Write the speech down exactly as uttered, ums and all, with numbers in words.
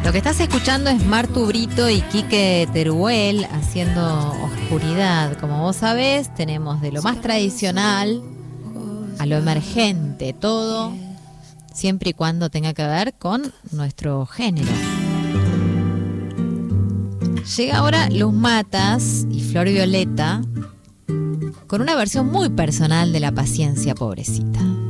Lo que estás escuchando es Martu Brito y Quique Teruel haciendo Oscuridad. Como vos sabés, tenemos de lo más tradicional a lo emergente, todo siempre y cuando tenga que ver con nuestro género. Llega ahora Luz Matas y Flor Violeta con una versión muy personal de La Paciencia, pobrecita.